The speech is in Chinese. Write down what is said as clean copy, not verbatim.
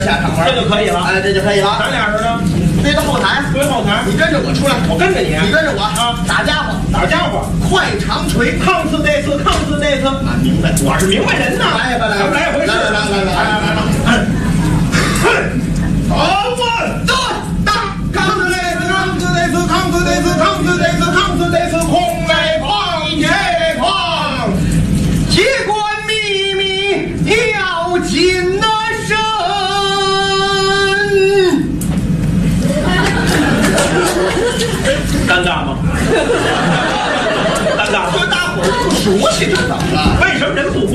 下场门， 这就可以了。 哎，这就可以了。 咱俩人呢？ 对到后台， 归后台， 你跟着我出来， 我跟着你， 你跟着我啊， 打家伙， 打家伙， 快长锤， 抗刺这次，抗刺这次。 啊，明白， 我是明白人呐。 来吧，来， 咱们来一回试。 来。